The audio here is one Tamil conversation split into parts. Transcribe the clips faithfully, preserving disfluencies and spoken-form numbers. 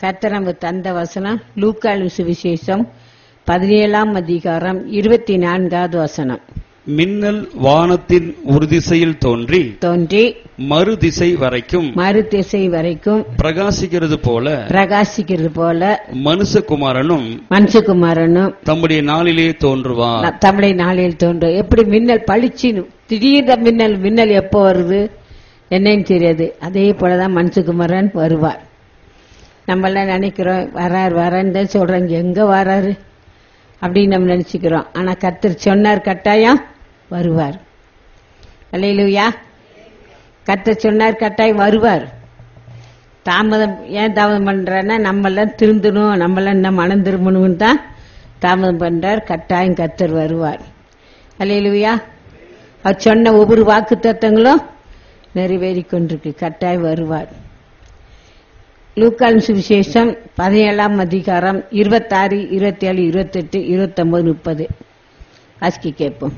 கர்த்தர் நமக்கு தந்த வசனம் லூக்காவின் சுவிசேஷம் பதினேழாம் அதிகாரம் இருபத்தி நான்காவது வசனம். மின்னல் வானத்தின் ஒரு திசையில் தோன்றி தோன்றி மறு திசை வரைக்கும் மறு திசை வரைக்கும் பிரகாசிக்கிறது போல பிரகாசிக்கிறது போல மனுஷகுமாரனும் மனுஷகுமாரனும் தம்முடைய நாளிலே தோன்றுவார். தம்முடைய நாளில் தோன்றும். எப்படி மின்னல் பளிச்சின்னு திடீர்னு மின்னல் மின்னல் எப்போ வருது என்னன்னு தெரியாது. அதே போலதான் மனுஷகுமாரன் வருவார். நம்ம எல்லாம் நினைக்கிறோம் வராரு வரான்னு தான் சொல்றாங்க, எங்க வராரு அப்படின்னு நம்ம நினைச்சுக்கிறோம். ஆனா கர்த்தர் சொன்னார், கட்டாயம் வருவார். அல்லேலூயா. கர்த்தர் சொன்னார், கட்டாயம் வருவார். தாமதம் ஏன் தாமதம் பண்றாருன்னா நம்ம எல்லாம் திருந்தணும், நம்ம எல்லாம் இன்னும் மனம் திரும்பணும்னு தான் தாமதம் பண்றார். கட்டாயம் கர்த்தர் வருவார். அல்லேலூயா. அவர் சொன்ன ஒவ்வொரு வாக்கு தத்தங்களும் நிறைவேறி கொண்டிருக்கு. கட்டாயம் வருவார். லூக்காவின் சுவிசேஷம் பதினேழாம் அதிகாரம் இருபத்தாறு இருபத்தி ஏழு இருபத்தி எட்டு இருபத்தி ஒன்பது முப்பது வாசிக்க கேட்போம்.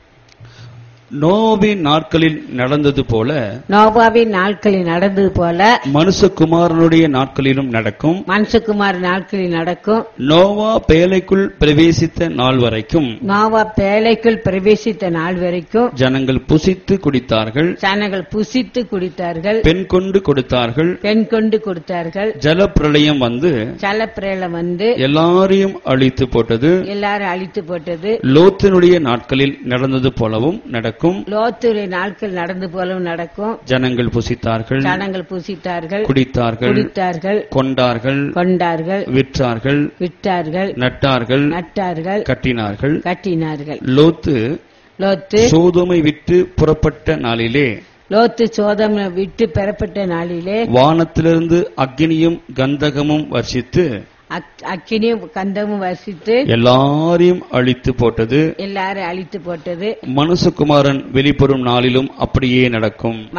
நோவாவின் நாட்களில் நடந்தது போல நோவாவின் நாட்களில் நடந்தது போல மனுஷகுமாரனுடைய நாட்களிலும் நடக்கும். மனுஷகுமார் நாட்களில் நடக்கும். நோவா பேழைக்குள் பிரவேசித்த நாள் வரைக்கும் நோவா பேழைக்குள் பிரவேசித்த நாள் வரைக்கும் ஜனங்கள் புசித்து குடித்தார்கள். ஜனங்கள் புசித்து குடித்தார்கள். பெண் கொண்டு கொடுத்தார்கள். பெண் கொண்டு கொடுத்தார்கள். ஜலப்பிரளயம் வந்து ஜலப்பிரளயம் வந்து எல்லாரையும் அழித்து போட்டது. எல்லாரும் அழித்து போட்டது. லோத்தினுடைய நாட்களில் நடந்தது போலவும் நடக்கும். லோத்துடைய நாட்கள் நடந்து போலவும் நடக்கும். ஜனங்கள் புசித்தார்கள். ஜனங்கள் புசித்தார்கள். குடித்தார்கள். குடித்தார்கள். கொண்டார்கள். கொண்டார்கள். விற்றார்கள். விற்றார்கள். நட்டார்கள். நட்டார்கள். கட்டினார்கள். கட்டினார்கள். லோத்து லோத்து சோதோமை விட்டு புறப்பட்ட நாளிலே லோத்து சோதம் விட்டு பெறப்பட்ட நாளிலே வானத்திலிருந்து அக்கினியும் கந்தகமும் வர்ஷித்து அக்கினியும் கந்தமும் வசித்து எல்லாரையும் அழித்து போட்டது. எல்லாரும் அழித்து போட்டது. மனுஷகுமாரன் வெளிப்படும் நாளிலும் அப்படியே நடக்கும்.